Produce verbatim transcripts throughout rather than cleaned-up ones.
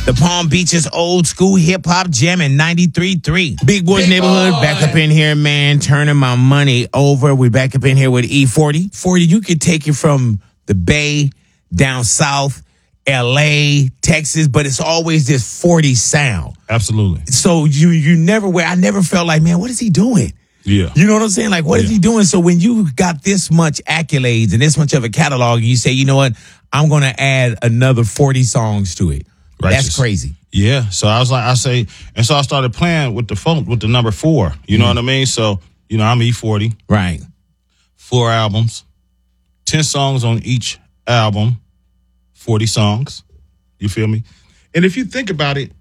The Palm Beaches old school hip hop jam in ninety-three point three. Big Boys Big Neighborhood, boy. Back up in here, man. Turning my money over. We back up in here with E forty. forty, you could take it from the Bay, down south, L A, Texas, but it's always this forty sound. Absolutely. So you you never where I never felt like, man, what is he doing? Yeah. You know what I'm saying? Like, what yeah. is he doing? So when you got this much accolades and this much of a catalog, you say, you know what? I'm going to add another forty songs to it. Righteous. That's crazy. Yeah. So I was like, I say, and so I started playing with the phone, with the number four. You know mm-hmm. what I mean? So, you know, I'm E forty. Right. Four albums, ten songs on each album, forty songs. You feel me? And if you think about it,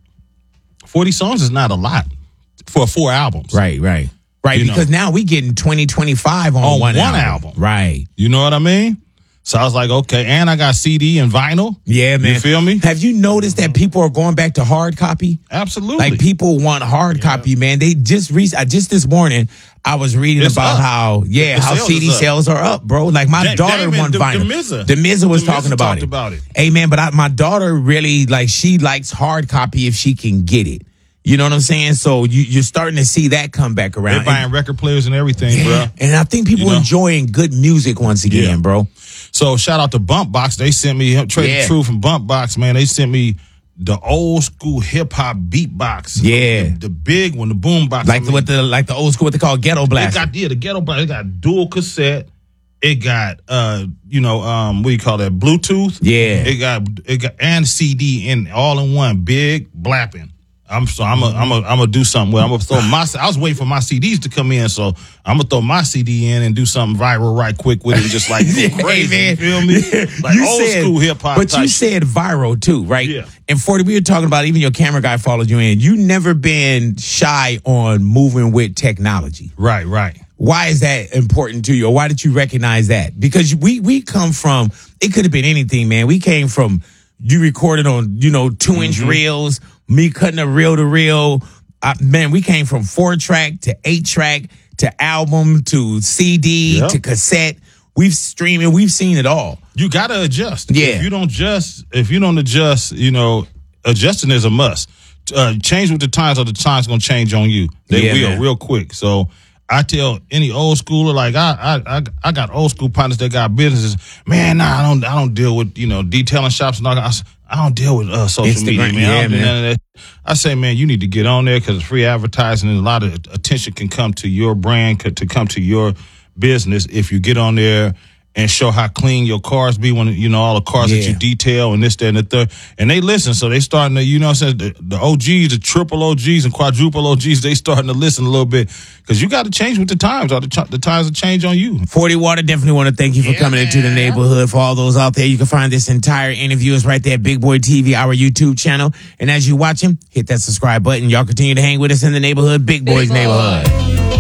forty songs is not a lot for four albums. Right, right. Right, you because know. now we getting twenty, twenty-five on, on one, one album. album. Right. You know what I mean? So I was like, okay, and I got C D and vinyl. Yeah, man. You feel me? Have you noticed that people are going back to hard copy? Absolutely. Like people want hard yeah. copy, man. They just re- just this morning I was reading it's about up. how yeah, the how C D sales are up, bro. Like my da- daughter Damon, won the, vinyl. The Mizza. The Mizza was the talking Mizza about it. about it. Hey man, but I, my daughter really like she likes hard copy if she can get it. You know what I'm saying? So you, you're starting to see that come back around. They're buying and, record players and everything, yeah. bro. And I think people you know? enjoying good music once again, yeah. bro. So shout out to Bumpbox. They sent me, Trade yeah. the Truth from Bumpbox, man. They sent me the old school hip hop beatbox. Yeah. The, the big one, the boombox. Like I mean, the, what the like the old school, what they call ghetto blast. It got, yeah, the ghetto blast. It got dual cassette. It got, uh, you know, um, what do you call that? Bluetooth. Yeah. It got, it got, and C D in all in one. Big blapping. I'm so I'm a, I'm a, I'm gonna do something with. I'm gonna throw my. I was waiting for my C Ds to come in, so I'm gonna throw my C D in and do something viral right quick with it, just like go crazy. Hey, man. You feel me? Like you old said, school hip hop. But you shit. said viral too, right? Yeah. And forty, we were talking about even your camera guy followed you in. You never been shy on moving with technology. Right, right. Why is that important to you, or why did you recognize that? Because we we come from. It could have been anything, man. We came from. You recorded on, you know, two inch mm-hmm. reels. Me cutting a reel to reel. Uh, man, we came from four track to eight track to album to C D yep. to cassette. We've streaming. We've seen it all. You gotta adjust. Yeah. If you don't adjust, if you don't adjust, you know, adjusting is a must. Uh, change with the times, or the times gonna change on you. They yeah, will man. real quick. So I tell any old schooler, like I, I, I, I got old school partners that got businesses. Man, nah, I don't, I don't deal with you know detailing shops and all that. I don't deal with uh, social Instagram, media, man. Yeah, I don't do man. none of that. I say, man, you need to get on there because it's free advertising and a lot of attention can come to your brand, to come to your business if you get on there and show how clean your cars be when, you know, all the cars yeah. that you detail and this, that, and the third. And they listen, so they starting to, you know what I'm saying, the, the O Gs, the triple O Gs and quadruple O Gs, they starting to listen a little bit because you got to change with the times, or the, the times will change on you. forty Water, definitely want to thank you for yeah, coming man. into the neighborhood. For all those out there, you can find this entire interview is right there at Big Boy T V, our YouTube channel. And as you watch him, hit that subscribe button. Y'all continue to hang with us in the neighborhood, Big Boy's Big Boy. Neighborhood.